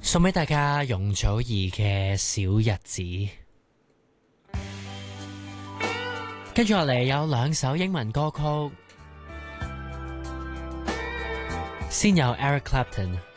送俾大家容祖兒嘅小日子。跟住落嚟有兩首英文歌曲，先有 Eric Clapton